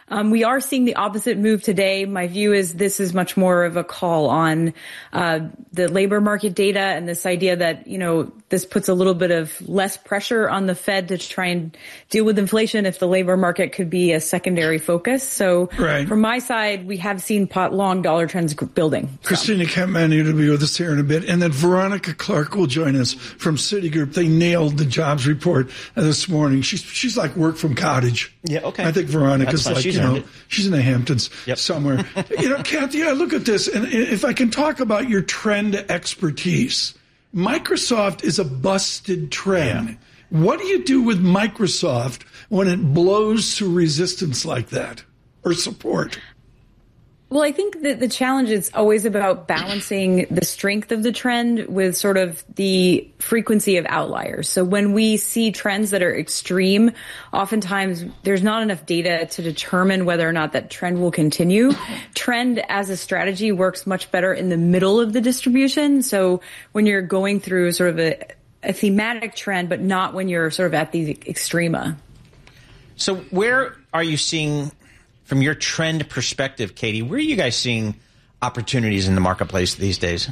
We are seeing the opposite move today. My view is this is much more of a call on the labor market data and this idea that, this puts a little bit of less pressure on the Fed to try and deal with inflation if the labor market could be a secondary focus. So from my side, we have seen long dollar trends building. Christina Kempmany will be with us here in a bit. And then Veronica Clark will join us from Citigroup. They nailed the jobs report this morning. She's like work from cottage. Yeah, okay. I think Veronica's like, she's in the Hamptons somewhere. Kathy, I look at this, and if I can talk about your trend expertise, Microsoft is a busted trend. Yeah. What do you do with Microsoft when it blows through resistance like that, or support? Well, I think that the challenge is always about balancing the strength of the trend with sort of the frequency of outliers. So when we see trends that are extreme, oftentimes there's not enough data to determine whether or not that trend will continue. Trend as a strategy works much better in the middle of the distribution. So when you're going through sort of a thematic trend, but not when you're sort of at the extrema. So where are you seeing, from your trend perspective, Katie, where are you guys seeing opportunities in the marketplace these days?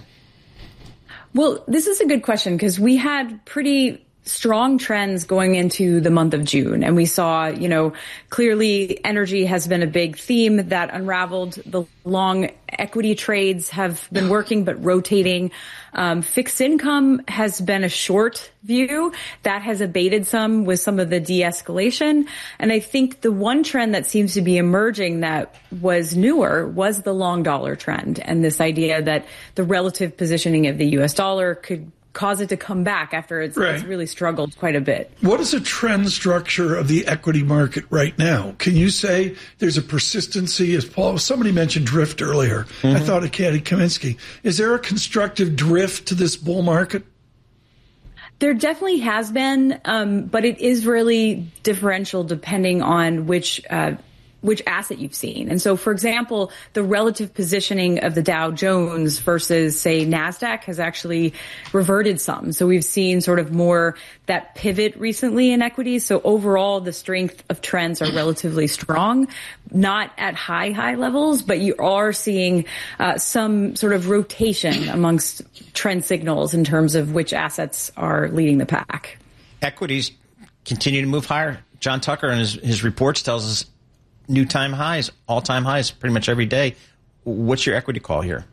Well, this is a good question because we had pretty strong trends going into the month of June. And we saw, clearly energy has been a big theme that unraveled. The long equity trades have been working, but rotating. Fixed income has been a short view. That has abated some with some of the de-escalation. And I think the one trend that seems to be emerging that was newer was the long dollar trend. And this idea that the relative positioning of the U.S. dollar could cause it to come back after it's really struggled quite a bit. What is the trend structure of the equity market right now? Can you say there's a persistency? As somebody mentioned drift earlier. I thought of Katie Kaminsky. Is there a constructive drift to this bull market? There definitely has been, but it is really differential depending on which asset you've seen. And so, for example, the relative positioning of the Dow Jones versus, say, NASDAQ has actually reverted some. So we've seen sort of more that pivot recently in equities. So overall, the strength of trends are relatively strong, not at high levels, but you are seeing some sort of rotation amongst trend signals in terms of which assets are leading the pack. Equities continue to move higher. John Tucker in his reports tells us new time highs, all-time highs pretty much every day. What's your equity call here?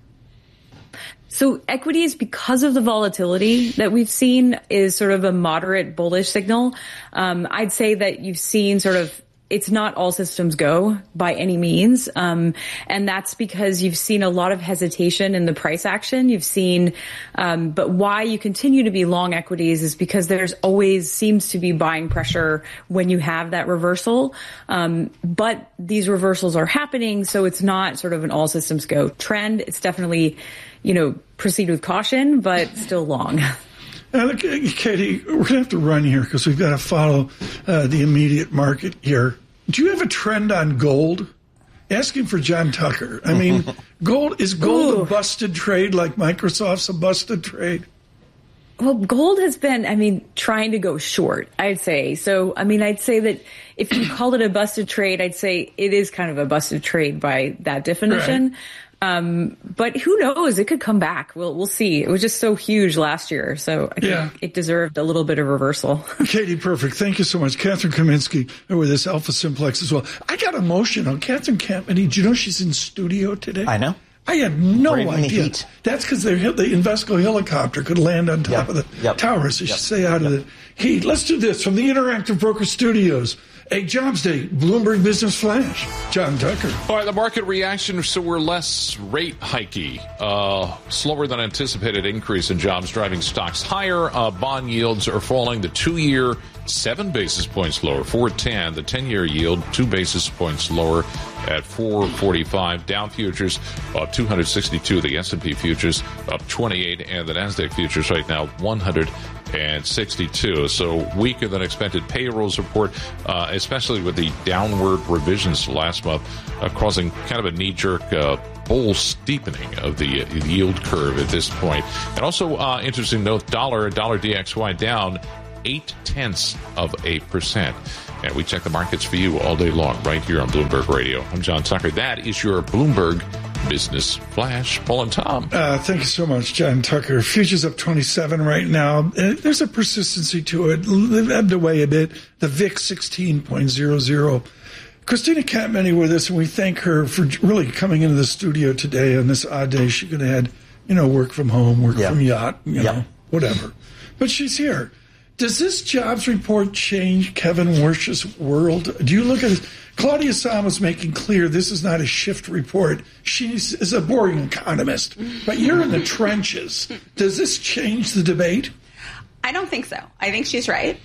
So equities, because of the volatility that we've seen, is sort of a moderate bullish signal. I'd say that you've seen sort of, it's not all systems go by any means. And that's because you've seen a lot of hesitation in the price action. You've seen, but why you continue to be long equities is because there's always seems to be buying pressure when you have that reversal. But these reversals are happening. So it's not sort of an all systems go trend. It's definitely, proceed with caution, but still long. Katie, we're going to have to run here because we've got to follow the immediate market here. Do you have a trend on gold? Asking for John Tucker. I mean, gold a busted trade like Microsoft's a busted trade? Well, gold has been, trying to go short, I'd say. So, I'd say that if you call it a busted trade, I'd say it is kind of a busted trade by that definition. Right. But who knows? It could come back. We'll see. It was just so huge last year. So I think it deserved a little bit of reversal. Katie, perfect. Thank you so much. Catherine Kaminsky with this Alpha Simplex as well. I got emotional. Catherine Kempmany, did you know she's in studio today? I know. I had no idea. That's because the Invesco helicopter could land on top of the tower, so she stay out of the heat. Let's do this from the Interactive Broker Studios. A Jobs Day, Bloomberg Business Flash. John Tucker. All right, the market reaction, so we're less rate hikey. Slower than anticipated increase in jobs driving stocks higher. Bond yields are falling. The 2-year, 7 basis points lower, 4.10. The 10-year yield, 2 basis points lower at 4.45. Dow futures, 262. The S&P futures up 28. And the NASDAQ futures right now, 162. So weaker than expected payrolls report, especially with the downward revisions last month, causing kind of a knee-jerk bull steepening of the yield curve at this point. And also, interesting note, dollar DXY down 0.8%. And we check the markets for you all day long right here on Bloomberg Radio. I'm John Tucker. That is your Bloomberg Business Flash. Paul and Tom. Thank you so much, John Tucker. Futures up 27 right now. There's a persistency to it. They've ebbed away a bit. The VIX 16.00. Christina Catmany with us, and we thank her for really coming into the studio today on this odd day. She could have had, work from home, work from yacht, whatever. But she's here. Does this jobs report change Kevin Warsh's world? Do you look at it? Claudia Sahm was making clear this is not a shift report. She is a boring economist, but you're in the trenches. Does this change the debate? I don't think so. I think she's right.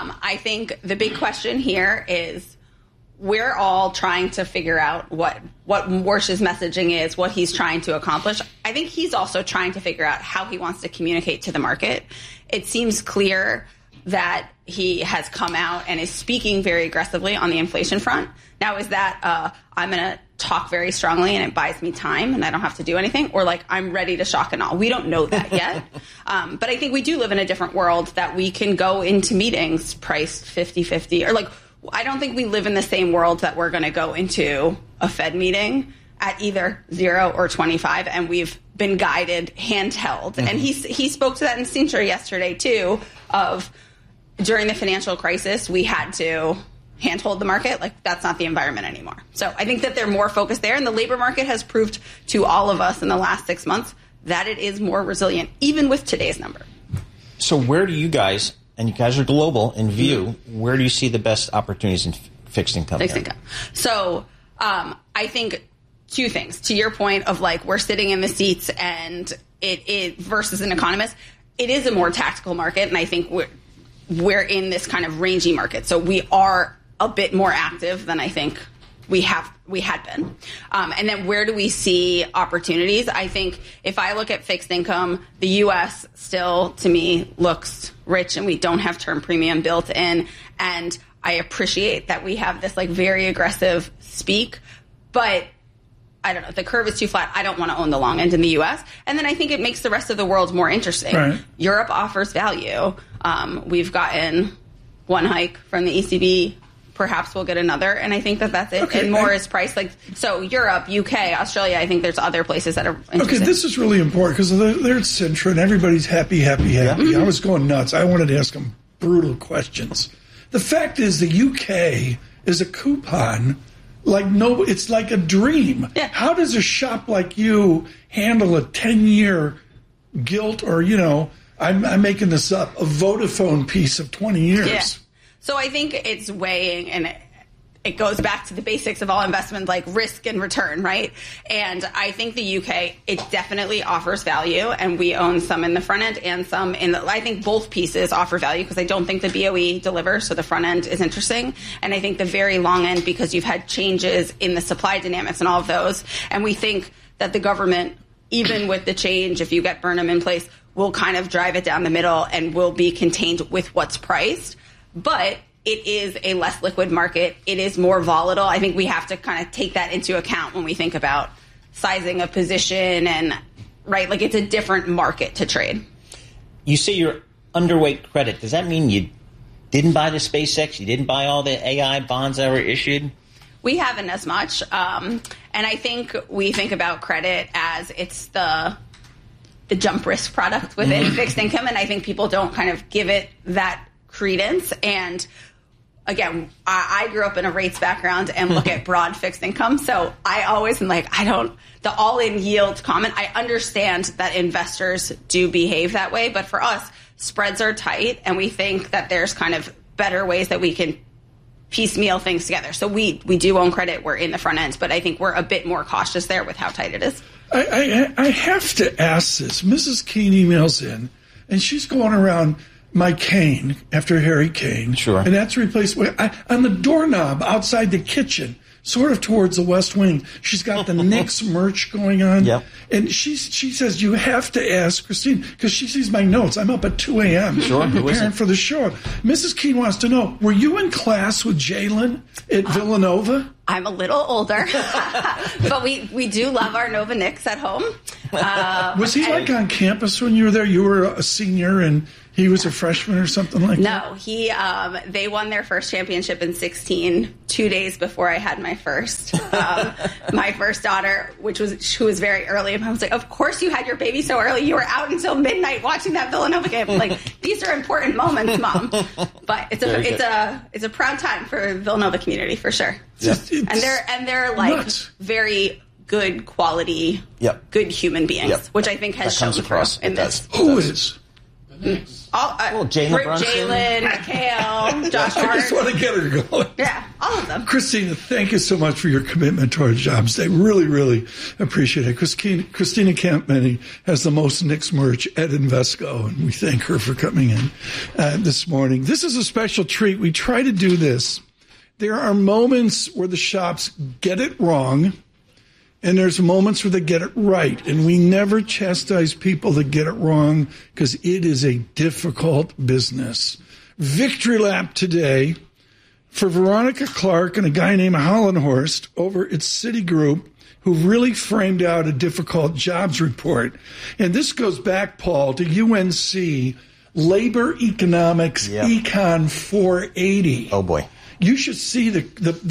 I think the big question here is we're all trying to figure out what Warsh's messaging is, what he's trying to accomplish. I think he's also trying to figure out how he wants to communicate to the market. It seems clear that he has come out and is speaking very aggressively on the inflation front. Now, is that I'm going to talk very strongly and it buys me time and I don't have to do anything? Or like I'm ready to shock and awe? We don't know that yet. But I think we do live in a different world that we can go into meetings priced 50-50 or like I don't think we live in the same world that we're going to go into a Fed meeting at either 0 or 25, and we've been guided handheld. Mm-hmm. And he spoke to that in Sintra yesterday, too, of during the financial crisis, we had to handhold the market. Like, that's not the environment anymore. So I think that they're more focused there, and the labor market has proved to all of us in the last 6 months that it is more resilient, even with today's number. So where do you guys... And you guys are global in view. Where do you see the best opportunities in fixed income? Fixed income. So I think two things. To your point of like we're sitting in the seats and it versus an economist, it is a more tactical market, and I think we're in this kind of rangy market. So we are a bit more active than I think we had been. And then where do we see opportunities? I think if I look at fixed income, the U.S. still, to me, looks rich, and we don't have term premium built in. And I appreciate that we have this like very aggressive speak, but I don't know, the curve is too flat. I don't want to own the long end in the U.S. And then I think it makes the rest of the world more interesting. Right. Europe offers value. We've gotten one hike from the ECB. Perhaps we'll get another, and I think that's it. Okay. And more is priced. Like so, Europe, UK, Australia. I think there's other places that are interesting. Okay, this is really important because they're at Sintra, and everybody's happy. Mm-hmm. I was going nuts. I wanted to ask them brutal questions. The fact is, the UK is a coupon. It's like a dream. Yeah. How does a shop like you handle a 10-year gilt, or I'm making this up, a Vodafone piece of 20 years? Yeah. So I think it's weighing, and it goes back to the basics of all investment, like risk and return, right? And I think the UK, it definitely offers value, and we own some in the front end and some in the, I think both pieces offer value because I don't think the BOE delivers, so the front end is interesting. And I think the very long end, because you've had changes in the supply dynamics and all of those, and we think that the government, even with the change, if you get Burnham in place, will kind of drive it down the middle and will be contained with what's priced. But it is a less liquid market. It is more volatile. I think we have to kind of take that into account when we think about sizing a position and, right, like it's a different market to trade. You say you're underweight credit. Does that mean you didn't buy the SpaceX? You didn't buy all the AI bonds that were issued? We haven't as much. And I think we think about credit as it's the jump risk product within fixed income. And I think people don't kind of give it that credence. And again, I grew up in a rates background and look at broad fixed income. So I always am like, the all-in yield comment, I understand that investors do behave that way. But for us, spreads are tight, and we think that there's kind of better ways that we can piecemeal things together. So we do own credit. We're in the front end, but I think we're a bit more cautious there with how tight it is. I have to ask this. Mrs. Keene emails in, and she's going around Mike Cain after Harry Kane. Sure. And that's replaced on the doorknob outside the kitchen, sort of towards the West Wing. She's got the Knicks merch going on. Yep. And she says, you have to ask Christine, because she sees my notes. I'm up at 2 a.m. Sure. preparing for the show. Mrs. Keene wants to know, were you in class with Jalen at Villanova? I'm a little older, but we do love our Nova Knicks at home. Was he like on campus when you were there? You were a senior and he was a freshman or something like that? No, they won their first championship in 2016, 2 days before I had my first. My first daughter, who was very early. And I was like, of course you had your baby so early. You were out until midnight watching that Villanova game. Like, these are important moments, Mom. But it's a proud time for the Villanova community for sure. And they're like nuts. Very good quality, good human beings, which I think has shown through in this. Who is? Jalen, Mikhail, Josh Hart. I just want to get her going. Yeah, all of them. Christina, thank you so much for your commitment to our jobs. They really, really appreciate it. Christina Campmany has the most Knicks merch at Invesco, and we thank her for coming in this morning. This is a special treat. We try to do this. There are moments where the shops get it wrong, and there's moments where they get it right. And we never chastise people that get it wrong because it is a difficult business. Victory lap today for Veronica Clark and a guy named Hollenhorst over at Citigroup, who really framed out a difficult jobs report. And this goes back, Paul, to UNC Labor Economics Econ 480. Oh, boy. You should see the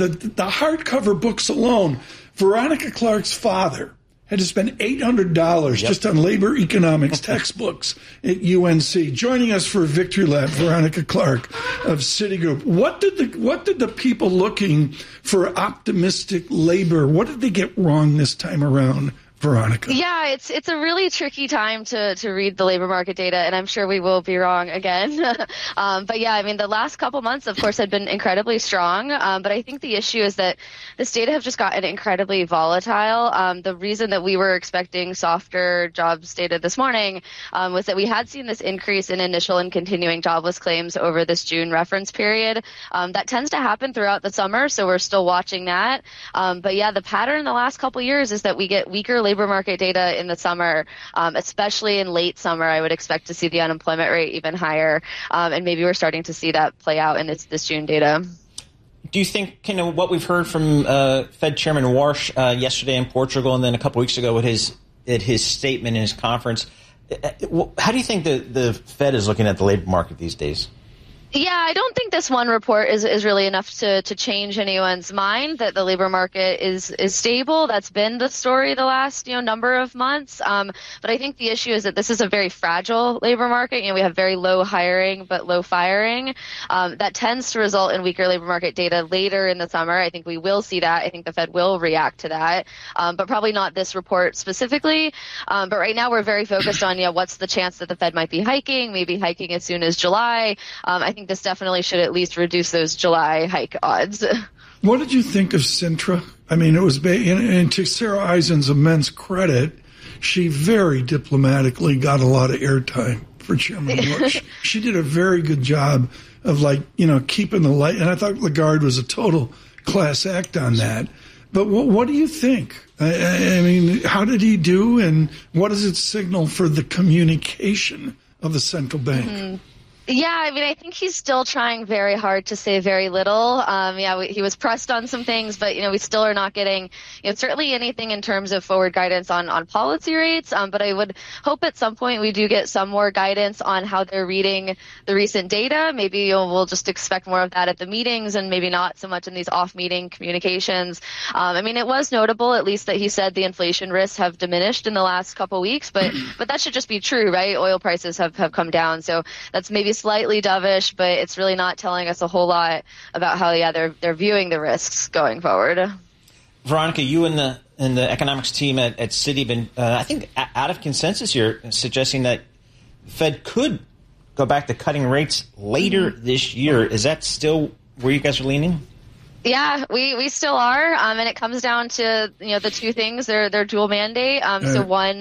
hardcover books alone. Veronica Clark's father had to spend $800 just on labor economics textbooks at UNC. Joining us for a Victory Lap, Veronica Clark of Citigroup. What did the people looking for optimistic labor, what did they get wrong this time around, Veronica? Yeah, it's a really tricky time to read the labor market data, and I'm sure we will be wrong again. But yeah, I mean, the last couple months, of course, had been incredibly strong. But I think the issue is that this data have just gotten incredibly volatile. The reason that we were expecting softer jobs data this morning was that we had seen this increase in initial and continuing jobless claims over this June reference period. That tends to happen throughout the summer, so we're still watching that. But yeah, the pattern in the last couple years is that we get weaker labor market data in the summer, especially in late summer. I would expect to see the unemployment rate even higher, and maybe we're starting to see that play out in this June data. Do you think, what we've heard from Fed Chairman Warsh yesterday in Portugal and then a couple weeks ago at his statement in his conference, how do you think the Fed is looking at the labor market these days? Yeah, I don't think this one report is really enough to change anyone's mind that the labor market is stable. That's been the story the last number of months. But I think the issue is that this is a very fragile labor market. We have very low hiring but low firing. That tends to result in weaker labor market data later in the summer. I think we will see that. I think the Fed will react to that, but probably not this report specifically. But right now we're very focused on what's the chance that the Fed might be hiking, maybe hiking as soon as July. I think this definitely should at least reduce those July hike odds. What did you think of Sintra? I mean, it was, and to Sarah Eisen's immense credit, she very diplomatically got a lot of airtime for Chairman Bush. She did a very good job of keeping the light. And I thought Lagarde was a total class act on that. But what do you think? I mean, how did he do? And what does it signal for the communication of the central bank? Mm-hmm. Yeah, I mean, I think he's still trying very hard to say very little. He was pressed on some things, but, we still are not getting, certainly anything in terms of forward guidance on policy rates. But I would hope at some point we do get some more guidance on how they're reading the recent data. Maybe we'll just expect more of that at the meetings and maybe not so much in these off-meeting communications. I mean, it was notable, at least, that he said the inflation risks have diminished in the last couple weeks, but that should just be true, right? Oil prices have come down. So that's maybe slightly dovish, but it's really not telling us a whole lot about how they're viewing the risks going forward. Veronica, you and the economics team at Citi have been, I think, out of consensus here, suggesting that Fed could go back to cutting rates later this year. Is that still where you guys are leaning? Yeah, we still are, and it comes down to the two things. They're dual mandate. So one,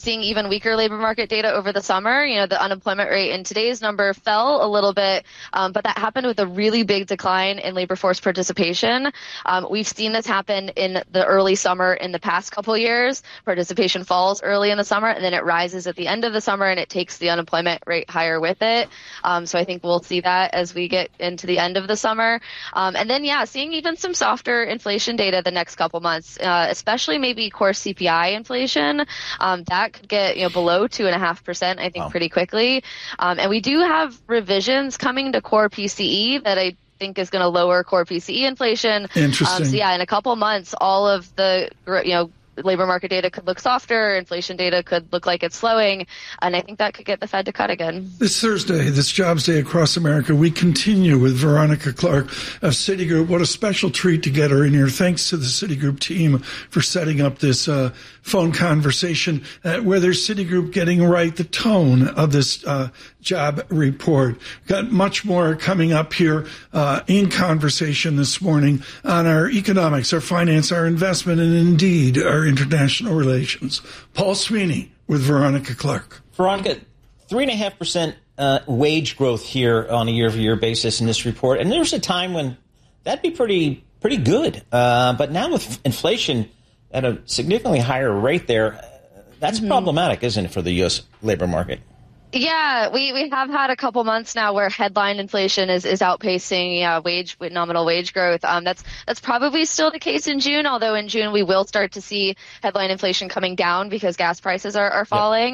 seeing even weaker labor market data over the summer. The unemployment rate in today's number fell a little bit, but that happened with a really big decline in labor force participation. We've seen this happen in the early summer in the past couple years. Participation falls early in the summer, and then it rises at the end of the summer, and it takes the unemployment rate higher with it. So I think we'll see that as we get into the end of the summer. And then, seeing even some softer inflation data the next couple months, especially maybe core CPI inflation. That could get below 2.5%, I think, pretty quickly. And we do have revisions coming to core PCE that I think is going to lower core PCE inflation. Interesting. So in a couple months, all of the labor market data could look softer, inflation data could look like it's slowing, and I think that could get the Fed to cut again. This Thursday, this Jobs Day across America, we continue with Veronica Clark of Citigroup. What a special treat to get her in here. Thanks to the Citigroup team for setting up this phone conversation where there's Citigroup getting right the tone of this job report. Got much more coming up here in conversation this morning on our economics, our finance, our investment, and indeed our international relations. Paul Sweeney with Veronica Clark. Veronica, 3.5% wage growth here on a year-over-year basis in this report, and there's a time when that'd be pretty good. But now with inflation at a significantly higher rate there, that's problematic, isn't it, for the U.S. labor market? Yeah, we have had a couple months now where headline inflation is outpacing nominal wage growth. That's probably still the case in June, although in June we will start to see headline inflation coming down because gas prices are falling.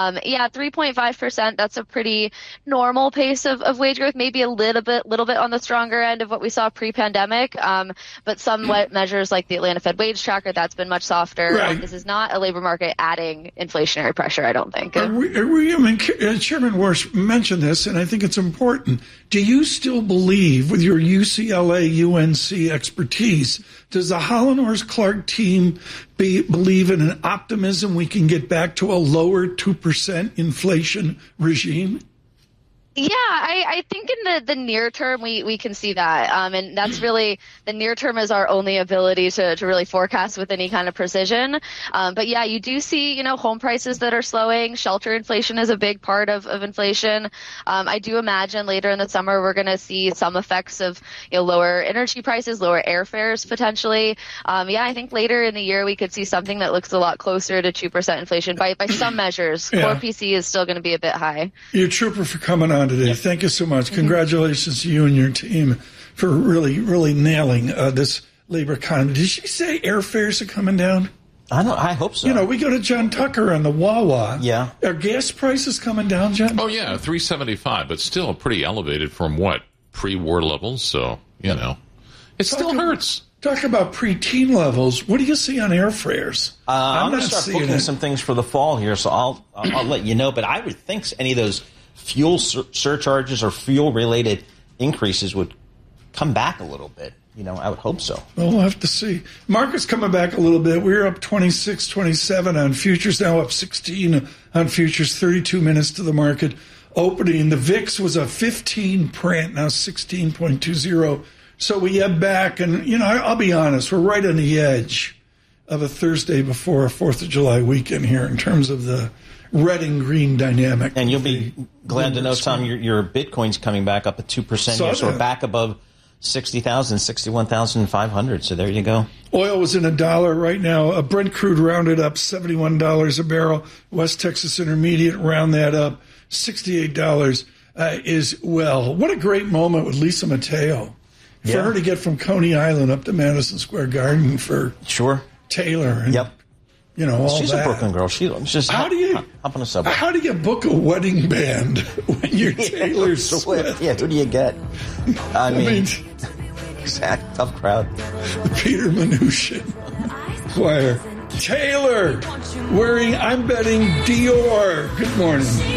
3.5%, that's a pretty normal pace of wage growth, maybe a little bit on the stronger end of what we saw pre-pandemic. But some measures like the Atlanta Fed wage tracker, that's been much softer. Right. This is not a labor market adding inflationary pressure, I don't think. Chairman Warsh mentioned this, and I think it's important. Do you still believe, with your UCLA, UNC expertise, does the Hollenhorst Clark team believe in an optimism we can get back to a lower 2% inflation regime? Yeah, I think in the near term we can see that, and that's really the near term is our only ability to really forecast with any kind of precision. But yeah, you do see home prices that are slowing. Shelter inflation is a big part of inflation. I do imagine later in the summer we're going to see some effects of lower energy prices, lower airfares potentially. I think later in the year we could see something that looks a lot closer to 2% inflation by some measures. Core PC is still going to be a bit high. You're a trooper for coming on today. Thank you so much. Congratulations to you and your team for really, really nailing this labor economy. Did she say airfares are coming down? I hope so. We go to John Tucker on the Wawa. Yeah. Are gas prices coming down, John? Oh, yeah, $3.75, but still pretty elevated from what? Pre-war levels, so, it still hurts. Talk about pre-teen levels. What do you see on airfares? I'm going to start booking some things for the fall here, so I'll let you know. But I would think any of those fuel surcharges or fuel-related increases would come back a little bit. I would hope so. Well, we'll have to see. Market's coming back a little bit. We're up 26, 27 on futures, now up 16 on futures, 32 minutes to the market opening. The VIX was a 15 print, now 16.20. So we ebb back, and, I'll be honest, we're right on the edge of a Thursday before a 4th of July weekend here in terms of the red and green dynamic. And you'll be glad to know, Tom, your Bitcoin's coming back up at 2% here, so we're back above 60,000, 61,500. So there you go. Oil was in $1 right now. Brent crude rounded up $71 a barrel. West Texas Intermediate round that up $68 as well. What a great moment with Lisa Mateo. For her to get from Coney Island up to Madison Square Garden for Taylor. And, all She's that. a Brooklyn girl. She's just hop on a subway. How do you book a wedding band when you're Taylor Swift? Yeah, who do you get? I mean tough crowd. The Peter Mnuchin Choir. Taylor wearing, I'm betting, Dior. Good morning.